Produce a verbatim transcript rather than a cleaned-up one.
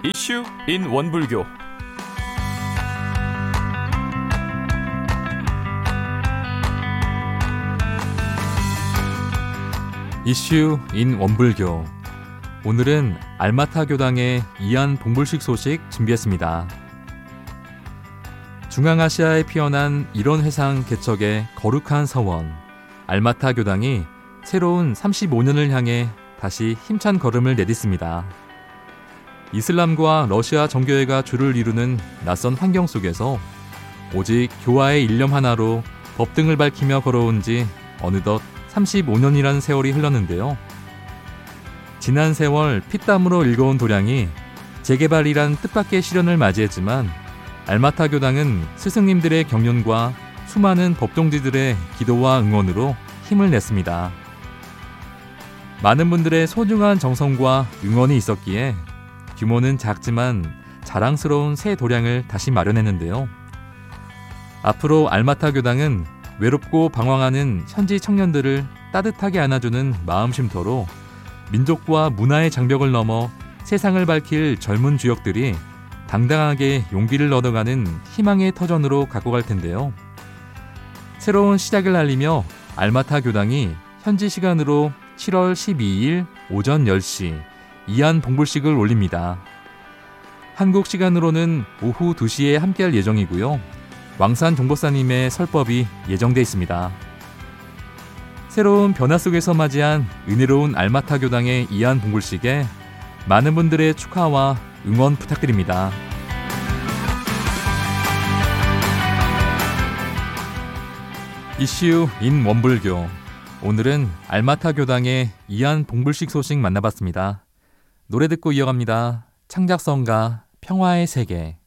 이슈 인 원불교. 이슈 인 원불교. 오늘은 알마타 교당의 이안 봉불식 소식 준비했습니다. 중앙아시아에 피어난 일원회상 개척의 거룩한 서원 알마타 교당이 새로운 삼십오 년을 향해 다시 힘찬 걸음을 내딛습니다. 이슬람과 러시아 정교회가 주를 이루는 낯선 환경 속에서 오직 교화의 일념 하나로 법등을 밝히며 걸어온 지 어느덧 삼십오 년이란 세월이 흘렀는데요. 지난 세월 피땀으로 읽어온 도량이 재개발이란 뜻밖의 시련을 맞이했지만 알마타 교당은 스승님들의 경륜과 수많은 법동지들의 기도와 응원으로 힘을 냈습니다. 많은 분들의 소중한 정성과 응원이 있었기에 규모는 작지만 자랑스러운 새 도량을 다시 마련했는데요. 앞으로 알마타 교당은 외롭고 방황하는 현지 청년들을 따뜻하게 안아주는 마음 쉼터로 민족과 문화의 장벽을 넘어 세상을 밝힐 젊은 주역들이 당당하게 용기를 얻어가는 희망의 터전으로 갖고 갈 텐데요. 새로운 시작을 알리며 알마타 교당이 현지 시간으로 칠월 십이일 오전 열 시 이안 봉불식을 올립니다. 한국 시간으로는 오후 두 시에 함께할 예정이고요. 왕산 종법사님의 설법이 예정돼 있습니다. 새로운 변화 속에서 맞이한 은혜로운 알마타 교당의 이안 봉불식에 많은 분들의 축하와 응원 부탁드립니다. 이슈 인 원불교. 오늘은 알마타 교당의 이안 봉불식 소식 만나봤습니다. 노래 듣고 이어갑니다. 창작성가 평화의 세계.